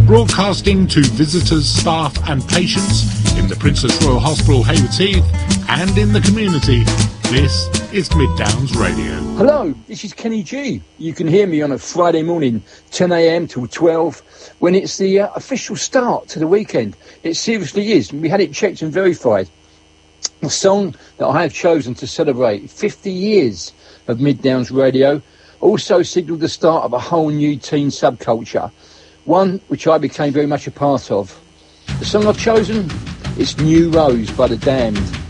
broadcasting to visitors, staff and patients in the Princess Royal Hospital, Haywards Heath, and in the community. This is Mid Downs Radio. Hello, this is Kenny G. You can hear me on a Friday morning, 10 a.m. till 12, when it's the official start to the weekend. It seriously is. We had it checked and verified. The song that I have chosen to celebrate 50 years of Mid Downs Radio also signalled the start of a whole new teen subculture, one which I became very much a part of. The song I've chosen is New Rose by The Damned.